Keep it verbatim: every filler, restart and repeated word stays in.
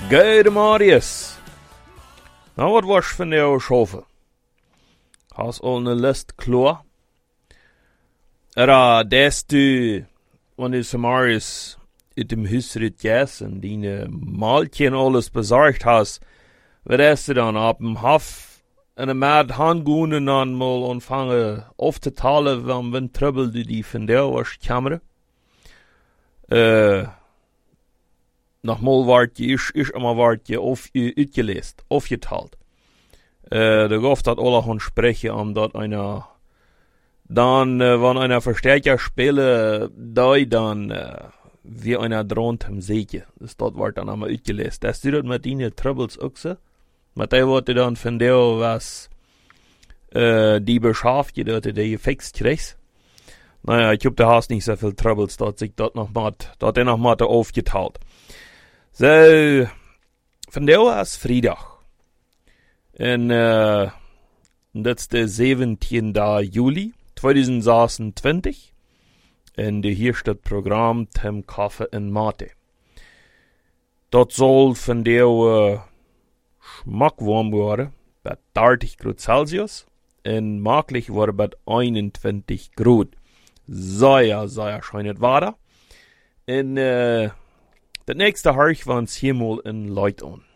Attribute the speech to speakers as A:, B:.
A: Gute Marius. Nou, wat was van jou schoven? Hast al eine List klar? Era, des du, wanneer du Marius uit dem Hüsrit jes en die Maltchen alles besorgt hast, wat du dann ab dem Hof en een maat handgoen en dan mal ontvangen auf te talen van wenn trouble du die van jou was kamer? Uh, Nochmal wart je, is, is immer wart je auf, uitgelest, aufgeteilt. Uh, da gab dat alle hon sprechen, om dat einer, dann, uh, wenn einer Verstärker spiele, da dann, uh, wie einer droht am Säge. Das dort wart dann einmal uitgelest. Das du dat mit ihnen Troubles auch so? Mit der wurde dann von der, was, uh, die beschafft, je dat die gefixt kriegst. Naja, ich hab da hast nicht so viel Troubles, dort sich dort noch mal, dort noch mal aufgeteilt. So, von der was Freitag. En, uh, dat is de zeventiende Juli tweeduizend zesentwintig. En de hier staat programma Tem Kaffee en Mate. Dat zal van der uh, smakwarm worden, bij dertig Grad Celsius. En mogelijk worden bij eenentwintig Grad. Sehr, sehr schönes Wetter. En, uh, das nächste Harch waren viermal in Leut an.